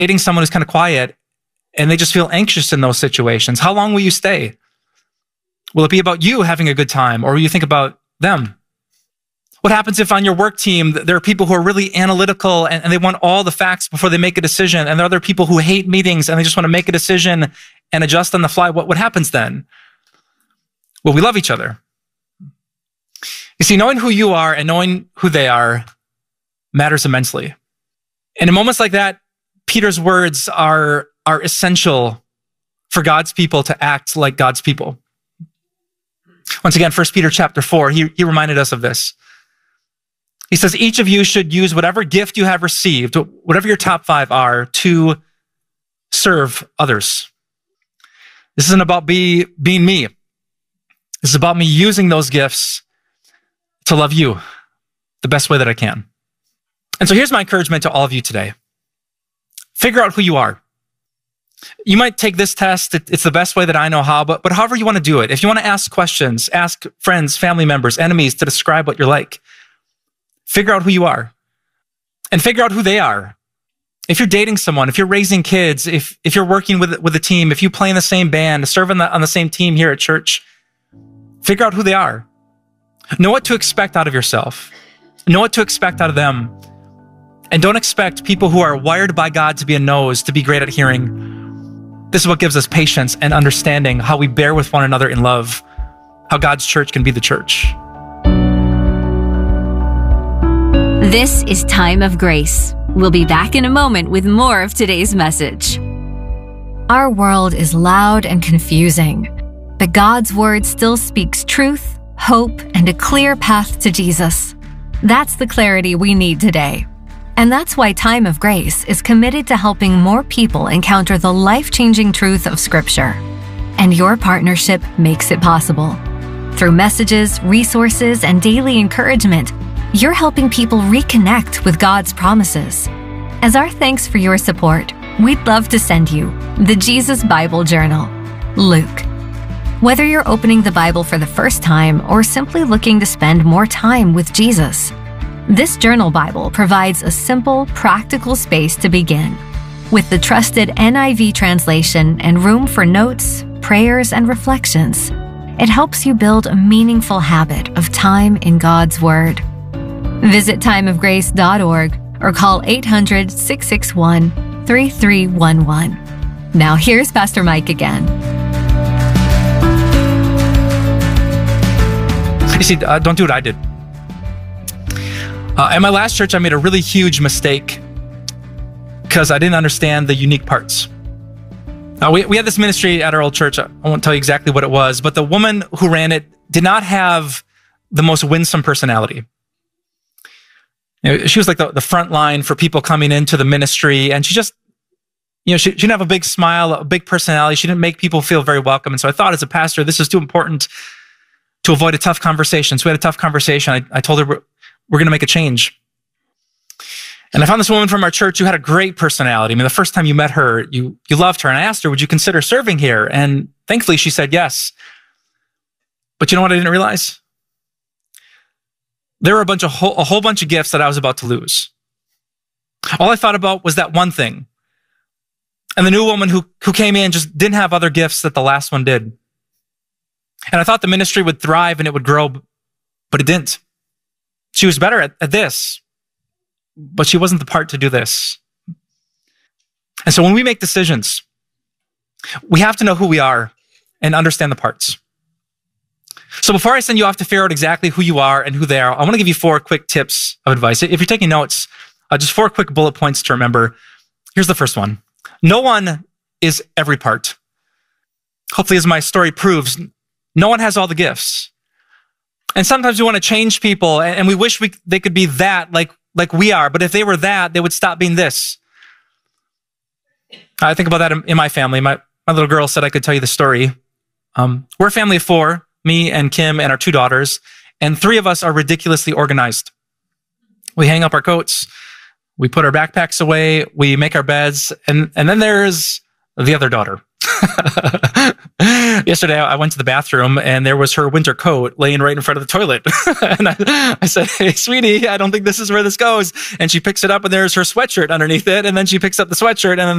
dating someone who's kind of quiet and they just feel anxious in those situations? How long will you stay? Will it be about you having a good time, or will you think about them? What happens if on your work team, there are people who are really analytical and they want all the facts before they make a decision, and there are other people who hate meetings and they just want to make a decision and adjust on the fly? What happens then? Well, we love each other. You see, knowing who you are and knowing who they are matters immensely. And in moments like that, Peter's words are essential for God's people to act like God's people. Once again, 1 Peter chapter 4, he reminded us of this. He says, each of you should use whatever gift you have received, whatever your top 5 are, to serve others. This isn't about being me. This is about me using those gifts to love you the best way that I can. And so here's my encouragement to all of you today. Figure out who you are. You might take this test. It's the best way that I know how, but however you want to do it. If you want to ask questions, ask friends, family members, enemies to describe what you're like. Figure out who you are and figure out who they are. If you're dating someone, if you're raising kids, if you're working with a team, if you play in the same band, serve on the same team here at church, figure out who they are. Know what to expect out of yourself. Know what to expect out of them. And don't expect people who are wired by God to be a nose to be great at hearing. This is what gives us patience and understanding, how we bear with one another in love, how God's church can be the church. This is Time of Grace. We'll be back in a moment with more of today's message. Our world is loud and confusing, but God's word still speaks truth, hope, and a clear path to Jesus. That's the clarity we need today. And that's why Time of Grace is committed to helping more people encounter the life-changing truth of Scripture. And your partnership makes it possible. Through messages, resources, and daily encouragement, you're helping people reconnect with God's promises. As our thanks for your support, we'd love to send you the Jesus Bible Journal, Luke. Whether you're opening the Bible for the first time or simply looking to spend more time with Jesus, this journal Bible provides a simple, practical space to begin. With the trusted NIV translation and room for notes, prayers, and reflections, it helps you build a meaningful habit of time in God's Word. Visit timeofgrace.org or call 800-661-3311. Now here's Pastor Mike again. You see, don't do what I did. At my last church, I made a really huge mistake because I didn't understand the unique parts. We had this ministry at our old church. I won't tell you exactly what it was, but the woman who ran it did not have the most winsome personality. She was like the front line for people coming into the ministry, and she just, she didn't have a big smile, a big personality. She didn't make people feel very welcome. And so I thought, as a pastor, this is too important to avoid a tough conversation. So we had a tough conversation. I told her, we're going to make a change. And I found this woman from our church who had a great personality. I mean, the first time you met her, you loved her. And I asked her, would you consider serving here? And thankfully, she said yes. But you know what I didn't realize? There were a whole bunch of gifts that I was about to lose. All I thought about was that one thing. And the new woman who came in just didn't have other gifts that the last one did. And I thought the ministry would thrive and it would grow, but it didn't. She was better at this, but she wasn't the part to do this. And so when we make decisions, we have to know who we are and understand the parts. So before I send you off to figure out exactly who you are and who they are, I want to give you 4 quick tips of advice. If you're taking notes, just 4 quick bullet points to remember. Here's the first one. No one is every part. Hopefully, as my story proves, no one has all the gifts. And sometimes we want to change people and we wish they could be that like we are. But if they were that, they would stop being this. I think about that in my family. My little girl said I could tell you the story. We're a family of 4, me and Kim and our 2 daughters, and 3 of us are ridiculously organized. We hang up our coats, we put our backpacks away, we make our beds, and then there's the other daughter. Yesterday, I went to the bathroom and there was her winter coat laying right in front of the toilet. And I said, "Hey, sweetie, I don't think this is where this goes." And she picks it up and there's her sweatshirt underneath it. And then she picks up the sweatshirt and then